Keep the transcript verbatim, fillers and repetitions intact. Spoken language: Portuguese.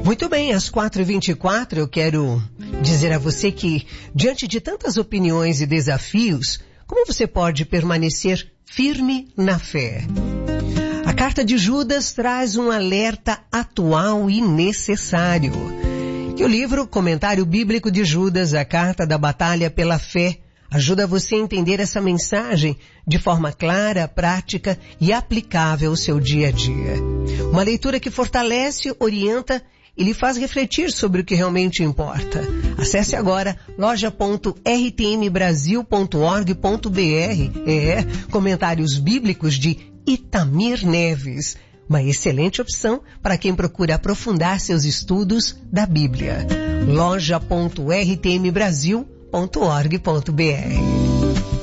Muito bem, às quatro e vinte e quatro eu quero dizer a você que, diante de tantas opiniões e desafios, como você pode permanecer firme na fé? A carta de Judas traz um alerta atual e necessário. E o livro Comentário Bíblico de Judas, a Carta da Batalha pela Fé, ajuda você a entender essa mensagem de forma clara, prática e aplicável ao seu dia a dia. Uma leitura que fortalece, orienta e lhe faz refletir sobre o que realmente importa. Acesse agora loja ponto r t m brasil ponto org ponto b r. É, Comentários Bíblicos de Itamir Neves. Uma excelente opção para quem procura aprofundar seus estudos da Bíblia. loja ponto r t m brasil ponto org ponto b r.